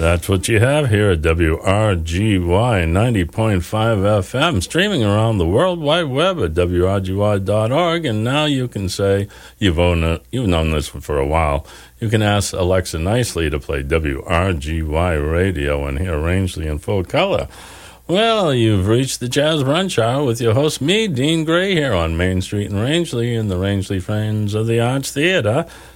That's what you have here at WRGY 90.5 FM, streaming around the World Wide Web at WRGY.org. And now you can say, you've known this for a while, you can ask Alexa nicely to play WRGY radio and hear Rangeley in full color. Well, you've reached the Jazz Brunch Hour with your host, me, Dean Gray, here on Main Street in Rangeley in the Rangeley Friends of the Arts Theater.